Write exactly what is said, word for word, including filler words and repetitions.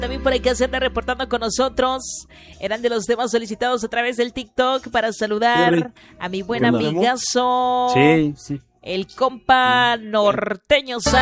También por acá se anda reportando con nosotros. Eran de los temas solicitados a través del TikTok para saludar a mi buen amigazo. Sí, sí. El compa norteño.